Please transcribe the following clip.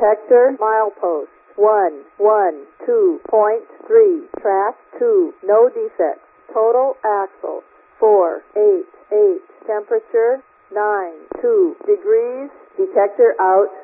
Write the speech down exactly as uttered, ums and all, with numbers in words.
Detector milepost one one two point three. Track two. No defects. Total axle four eight eight. Temperature nine two degrees. Detector out.